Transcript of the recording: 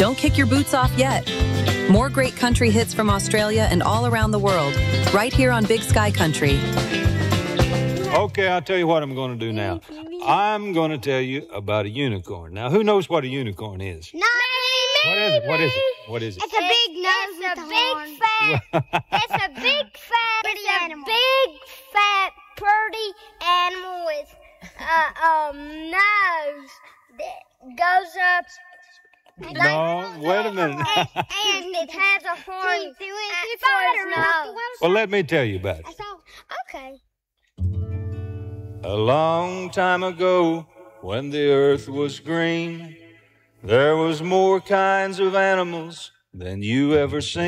Don't kick your boots off yet. More great country hits from Australia and all around the world, right here on Big Sky Country. Okay, I'll tell you what I'm going to do now. I'm going to tell you about a unicorn. Now, who knows what a unicorn is? Not me. What is it? What is it? What is it? It's a big nose with a big fat. It's a big fat. It's a big fat pretty animal with a nose that goes up. No, wait a minute. And it has a horn for its nose. Well, let me tell you about it. Okay. A long time ago, when the earth was green, there was more kinds of animals than you ever seen.